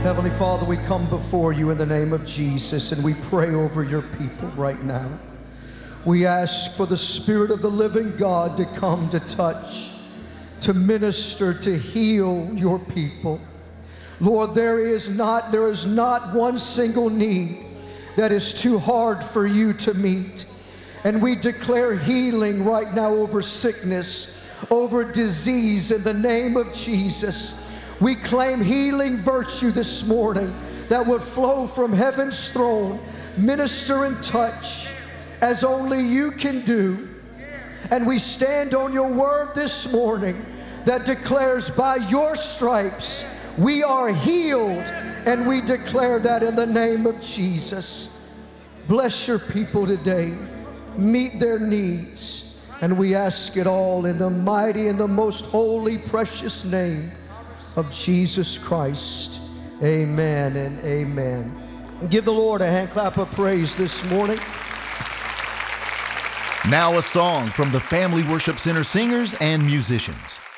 Heavenly Father, we come before you in the name of Jesus, and we pray over your people right now. We ask for the Spirit of the living God to come to touch, to minister, to heal your people. Lord, there is not one single need that is too hard for you to meet. And we declare healing right now over sickness, over disease in the name of Jesus. We claim healing virtue this morning that would flow from heaven's throne, minister and touch as only you can do. And we stand on your word this morning that declares by your stripes we are healed, and we declare that in the name of Jesus. Bless your people today. Meet their needs. And we ask it all in the mighty and the most holy, precious name of Jesus Christ. Amen and amen. Give the Lord a hand clap of praise this morning. Now a song from the Family Worship Center singers and musicians.